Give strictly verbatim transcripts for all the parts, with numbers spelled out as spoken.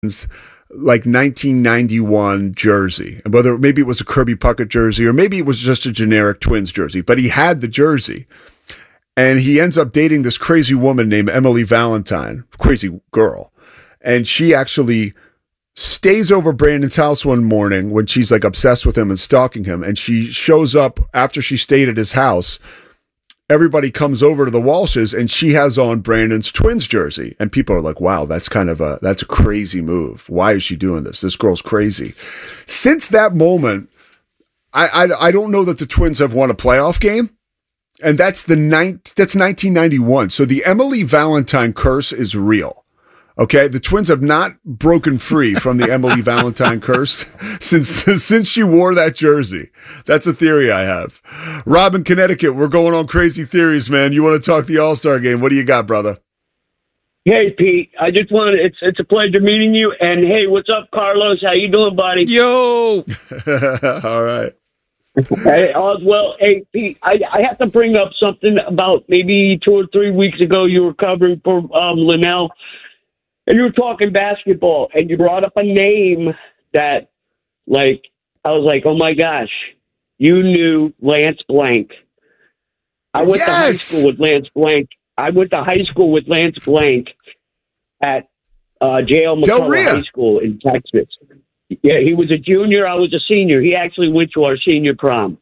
like nineteen ninety-one jersey, and whether maybe it was a Kirby Puckett jersey or maybe it was just a generic Twins jersey, but he had the jersey. And he ends up dating this crazy woman named Emily Valentine, crazy girl. And she actually stays over Brandon's house one morning when she's like obsessed with him and stalking him. And she shows up after she stayed at his house. Everybody comes over to the Walshes and she has on Brandon's Twins jersey. And people are like, wow, that's kind of a, that's a crazy move. Why is she doing this? This girl's crazy. Since that moment, I, I, I don't know that the Twins have won a playoff game. And that's the ninth, that's nineteen ninety-one. So the Emily Valentine curse is real. Okay. The Twins have not broken free from the Emily Valentine curse since, since she wore that jersey. That's a theory I have. Rob in Connecticut, we're going on crazy theories, man. You want to talk the All-Star game? What do you got, brother? Hey, Pete, I just wanted, it's, it's a pleasure meeting you. And hey, what's up, Carlos? How you doing, buddy? Yo. All right. Hey, Oswell, hey, Pete, I, I have to bring up something about maybe two or three weeks ago you were covering for um, Linnell, and you were talking basketball, and you brought up a name that, like, I was like, oh, my gosh, you knew Lance Blank. I went yes! to high school with Lance Blank. I went to high school with Lance Blank at uh, J L McCullough High School in Texas. Yeah, he was a junior. I was a senior. He actually went to our senior prom.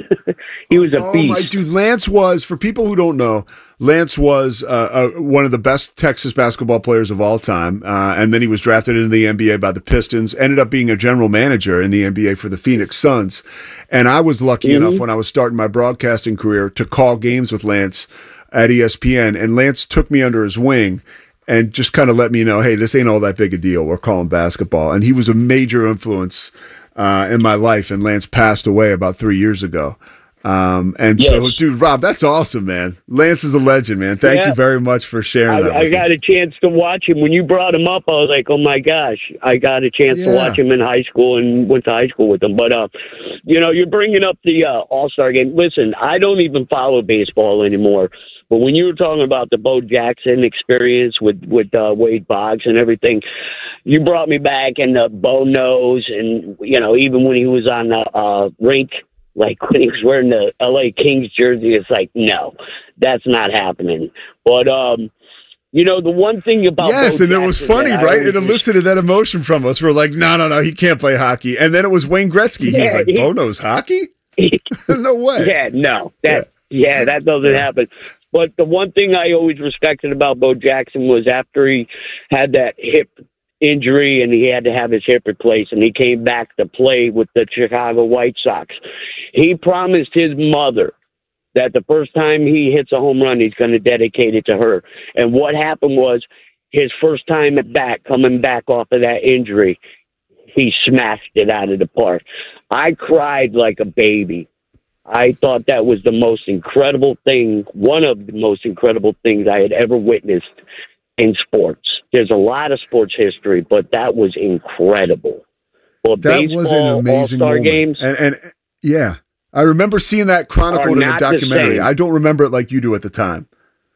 He was a oh beast. My dude, Lance was, for people who don't know, Lance was uh, uh, one of the best Texas basketball players of all time. Uh, and then he was drafted into the N B A by the Pistons, ended up being a general manager in the N B A for the Phoenix Suns. And I was lucky mm-hmm. enough when I was starting my broadcasting career to call games with Lance at E S P N. And Lance took me under his wing and just kind of let me know, hey, this ain't all that big a deal. We're calling basketball. And he was a major influence uh, in my life. And Lance passed away about three years ago. Um, and yes. so, dude, Rob, that's awesome, man. Lance is a legend, man. Thank yeah. you very much for sharing I, that. I got me. a chance to watch him. When you brought him up, I was like, oh, my gosh, I got a chance yeah. to watch him in high school and went to high school with him. But, uh, you know, you're bringing up the uh, All-Star game. Listen, I don't even follow baseball anymore. But when you were talking about the Bo Jackson experience with, with uh, Wade Boggs and everything, you brought me back and the Bo knows. And, you know, even when he was on the uh, rink, like when he was wearing the L A Kings jersey, it's like, no, that's not happening. But, um, you know, the one thing about yes, Bo and Jackson it was funny, right? It elicited that emotion from us. We're like, no, no, no, he can't play hockey. And then it was Wayne Gretzky. He yeah, was like, he, Bo knows hockey? No way. Yeah, no, that yeah, yeah that doesn't yeah. happen. But the one thing I always respected about Bo Jackson was after he had that hip injury and he had to have his hip replaced and he came back to play with the Chicago White Sox, he promised his mother that the first time he hits a home run, he's going to dedicate it to her. And what happened was his first time at bat, coming back off of that injury, he smashed it out of the park. I cried like a baby. I thought that was the most incredible thing, one of the most incredible things I had ever witnessed in sports. There's a lot of sports history, but that was incredible. Well, that was an amazing All-Star moment. games, and, and yeah, I remember seeing that chronicled in a documentary. I don't remember it like you do at the time.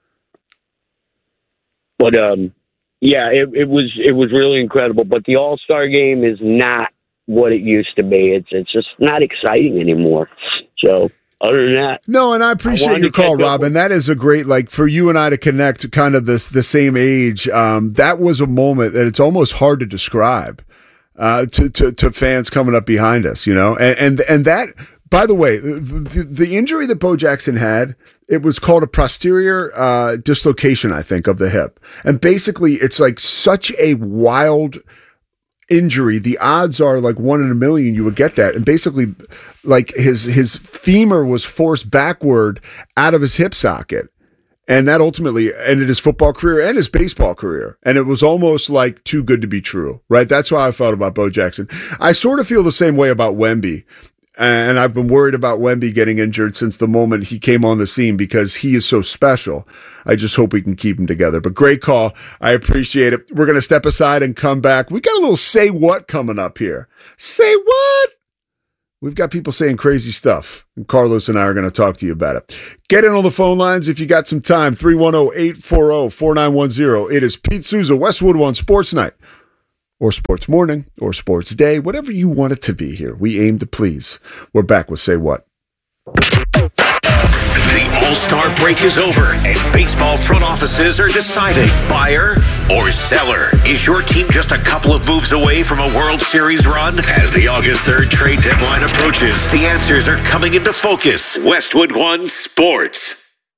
But um, yeah, it, it was it was really incredible. But the All-Star game is not what it used to be. It's it's just not exciting anymore. So other than that, no, and I appreciate I your call, Rob. And that is a great, like, for you and I to connect, kind of this the same age. Um, that was a moment that it's almost hard to describe uh, to, to to fans coming up behind us, you know. And and and that, by the way, the, the injury that Bo Jackson had, it was called a posterior uh, dislocation, I think, of the hip. And basically, it's like such a wild injury. The odds are like one in a million you would get that. And basically, like his his femur was forced backward out of his hip socket. And that ultimately ended his football career and his baseball career. And it was almost like too good to be true, right? That's how I felt about Bo Jackson. I sort of feel the same way about Wemby. And I've been worried about Wemby getting injured since the moment he came on the scene because he is so special. I just hope we can keep him together. But great call. I appreciate it. We're going to step aside and come back. We got a little Say What coming up here. Say what? We've got people saying crazy stuff, and Carlos and I are going to talk to you about it. Get in on the phone lines if you got some time. three one zero, eight four zero, four nine one zero. It is Pete Souza, Westwood One Sports Night or Sports Morning, or Sports Day, whatever you want it to be here. We aim to please. We're back with Say What. The All-Star break is over, and baseball front offices are deciding buyer or seller. Is your team just a couple of moves away from a World Series run? As the August third trade deadline approaches, the answers are coming into focus. Westwood One Sports.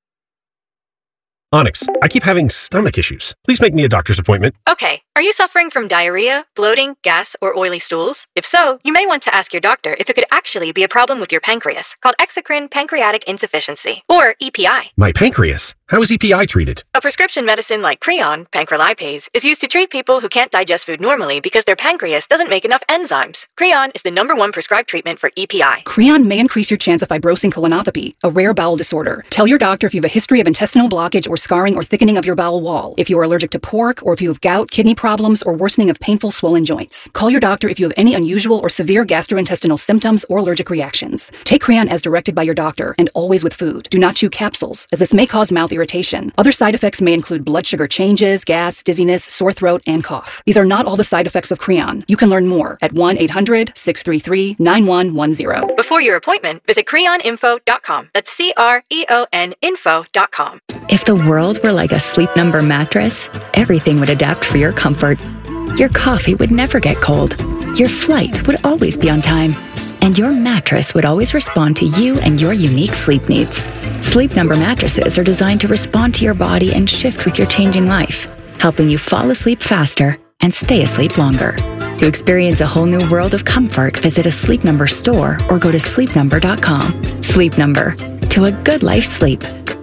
Onyx, I keep having stomach issues. Please make me a doctor's appointment. Okay, are you suffering from diarrhea, bloating, gas, or oily stools? If so, you may want to ask your doctor if it could actually be a problem with your pancreas, called exocrine pancreatic insufficiency, or E P I. My pancreas? How is E P I treated? A prescription medicine like Creon, pancrelipase, is used to treat people who can't digest food normally because their pancreas doesn't make enough enzymes. Creon is the number one prescribed treatment for E P I. Creon may increase your chance of fibrosing colonopathy, a rare bowel disorder. Tell your doctor if you have a history of intestinal blockage or scarring or thickening of your bowel wall, if you are allergic to pork, or if you have gout, kidney problems, or worsening of painful swollen joints. Call your doctor if you have any unusual or severe gastrointestinal symptoms or allergic reactions. Take Creon as directed by your doctor, and always with food. Do not chew capsules, as this may cause mouth irritation. Other side effects may include blood sugar changes, gas, dizziness, sore throat, and cough. These are not all the side effects of Creon. You can learn more at one eight hundred, six three three, nine one one zero. Before your appointment, visit creon info dot com. That's C R E O N info dot com. If the world were like a Sleep Number mattress, everything would adapt for your comfort. Your coffee would never get cold. Your flight would always be on time. And your mattress would always respond to you and your unique sleep needs. Sleep Number mattresses are designed to respond to your body and shift with your changing life, helping you fall asleep faster and stay asleep longer. To experience a whole new world of comfort, visit a Sleep Number store or go to sleep number dot com. Sleep Number. To a good life sleep.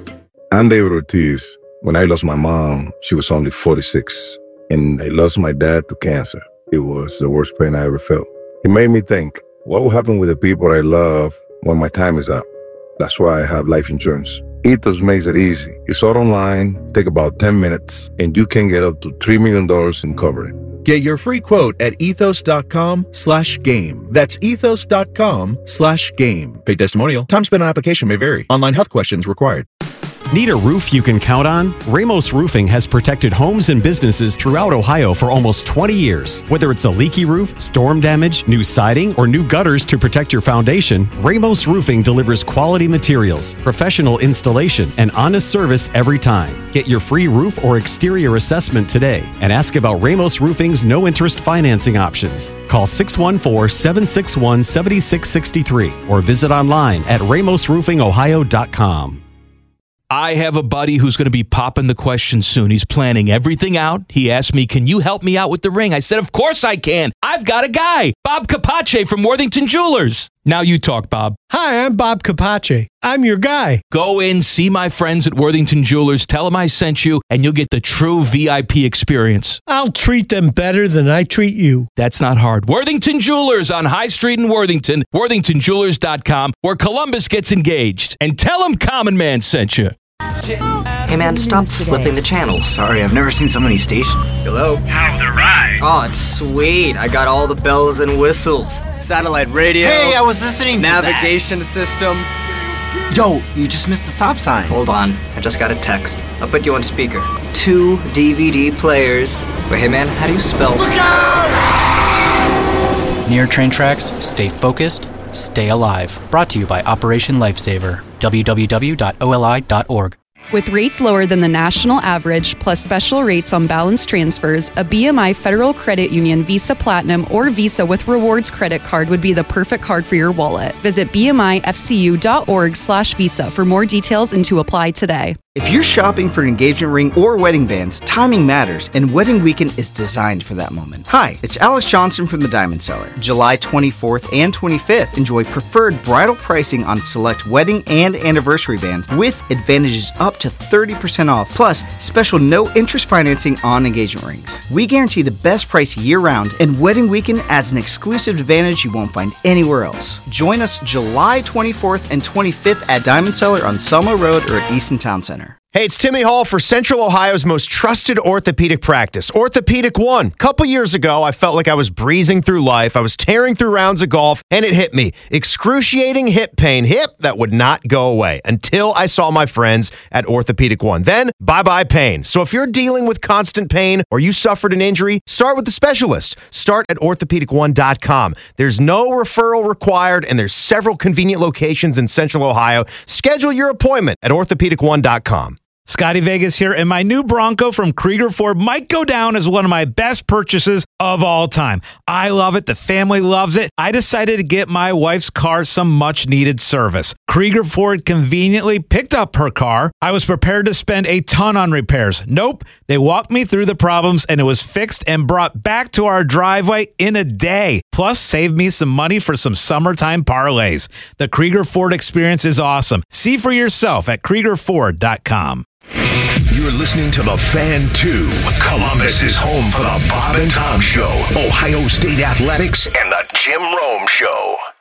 I'm David Ortiz. When I lost my mom, she was only forty-six, and I lost my dad to cancer. It was the worst pain I ever felt. It made me think, what will happen with the people I love when my time is up? That's why I have life insurance. Ethos makes it easy. It's all online, take about ten minutes, and you can get up to three million dollars in coverage. Get your free quote at ethos.com slash game. That's ethos.com slash game. Paid testimonial. Time spent on application may vary. Online health questions required. Need a roof you can count on? Ramos Roofing has protected homes and businesses throughout Ohio for almost twenty years. Whether it's a leaky roof, storm damage, new siding, or new gutters to protect your foundation, Ramos Roofing delivers quality materials, professional installation, and honest service every time. Get your free roof or exterior assessment today and ask about Ramos Roofing's no-interest financing options. Call six one four, seven six one, seven six six three or visit online at ramos roofing ohio dot com. I have a buddy who's going to be popping the question soon. He's planning everything out. He asked me, can you help me out with the ring? I said, of course I can. I've got a guy, Bob Capace from Worthington Jewelers. Now you talk, Bob. Hi, I'm Bob Capace. I'm your guy. Go in, see my friends at Worthington Jewelers, tell them I sent you, and you'll get the true V I P experience. I'll treat them better than I treat you. That's not hard. Worthington Jewelers on High Street in Worthington, worthington jewelers dot com, where Columbus gets engaged. And tell them Common Man sent you. Hey man, stop flipping the channels. Sorry, I've never seen so many stations. Hello? How's the ride? Oh, it's sweet. I got all the bells and whistles. Satellite radio. Hey, I was listening to Navigation system. Yo, you just missed the stop sign. Hold on, I just got a text. I'll put you on speaker. Two D V D players. Wait, hey man, how do you spell? Look out! Near train tracks, stay focused, stay alive. Brought to you by Operation Lifesaver. w w w dot o l i dot org. With rates lower than the national average, plus special rates on balance transfers, a B M I Federal Credit Union Visa Platinum or Visa with Rewards credit card would be the perfect card for your wallet. Visit b m i f c u dot org slash visa for more details and to apply today. If you're shopping for an engagement ring or wedding bands, timing matters, and Wedding Weekend is designed for that moment. Hi, it's Alex Johnson from the Diamond Seller. July twenty-fourth and twenty-fifth, enjoy preferred bridal pricing on select wedding and anniversary bands with advantages up to thirty percent off, plus special no-interest financing on engagement rings. We guarantee the best price year-round, and Wedding Weekend adds an exclusive advantage you won't find anywhere else. Join us July twenty-fourth and twenty-fifth at Diamond Seller on Selma Road or at Easton Town Center. Hey, it's Timmy Hall for Central Ohio's most trusted orthopedic practice, Orthopedic One. A couple years ago, I felt like I was breezing through life. I was tearing through rounds of golf, and it hit me. Excruciating hip pain. Hip that would not go away until I saw my friends at Orthopedic One. Then, bye-bye pain. So if you're dealing with constant pain or you suffered an injury, start with the specialist. Start at orthopedic one dot com. There's no referral required, and there's several convenient locations in Central Ohio. Schedule your appointment at orthopedic one dot com. Scotty Vegas here, and my new Bronco from Krieger Ford might go down as one of my best purchases of all time. I love it. The family loves it. I decided to get my wife's car some much-needed service. Krieger Ford conveniently picked up her car. I was prepared to spend a ton on repairs. Nope. They walked me through the problems, and it was fixed and brought back to our driveway in a day. Plus, saved me some money for some summertime parlays. The Krieger Ford experience is awesome. See for yourself at krieger ford dot com. You're listening to The Fan two. Columbus is home for the Bob and Tom Show, Ohio State Athletics, and the Jim Rome Show.